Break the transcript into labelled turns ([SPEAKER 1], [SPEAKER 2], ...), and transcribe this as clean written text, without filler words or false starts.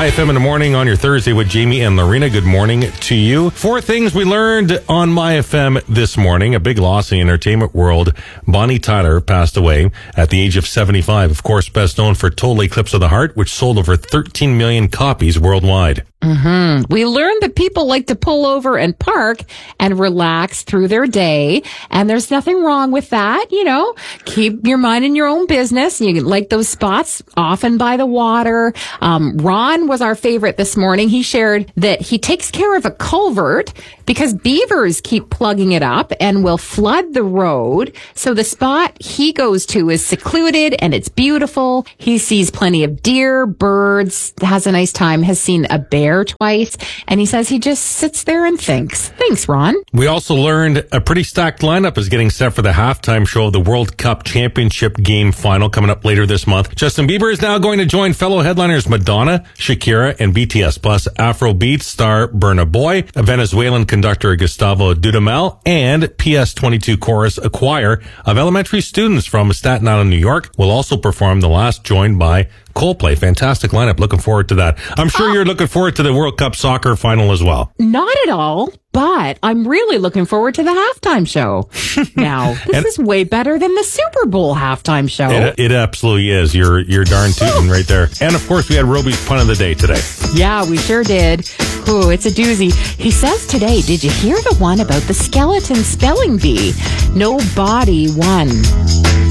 [SPEAKER 1] IFM in the morning on your Thursday with Jamie and Lorena. Good morning to you. 4 things we learned on MyFM this morning. A big loss in the entertainment world. Bonnie Tyler passed away at the age of 75. Of course, best known for Total Eclipse of the Heart, which sold over 13 million copies worldwide.
[SPEAKER 2] We learned that people like to pull over and park and relax through their day. And there's nothing wrong with that. You know, keep your mind in your own business. You like those spots often by the water. Ron was our favorite this morning. He shared that he takes care of a culvert because beavers keep plugging it up and will flood the road. So the spot he goes to is secluded and it's beautiful. He sees plenty of deer, birds, has a nice time, has seen a bear twice, and he says he just sits there and thinks. Thanks, Ron.
[SPEAKER 1] We also learned a pretty stacked lineup is getting set for the halftime show of the World Cup Championship game final coming up later this month. Justin Bieber is now going to join fellow headliners Madonna, Shakira, and BTS, plus Afrobeat star Burna Boy, a Venezuelan conductor Gustavo Dudamel, and PS22 Chorus, a choir of elementary students from Staten Island, New York, will also perform, the last joined by Coldplay. Fantastic lineup. Looking forward to that. I'm sure you're looking forward to the World Cup soccer final as well.
[SPEAKER 2] Not at all, but I'm really looking forward to the halftime show. Now, this is way better than the Super Bowl halftime show.
[SPEAKER 1] It absolutely is. You're darn tootin' right there. And of course, we had Roby's pun of the day today.
[SPEAKER 2] Yeah, we sure did. Ooh, it's a doozy. He says today, did you hear the one about the skeleton spelling bee? No body won.